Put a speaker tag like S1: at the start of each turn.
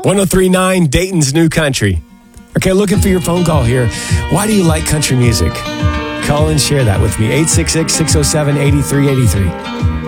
S1: 1039 Dayton's New Country. Okay, looking for your phone call here. Why do you like country music? Call and share that with me. 866-607-8383.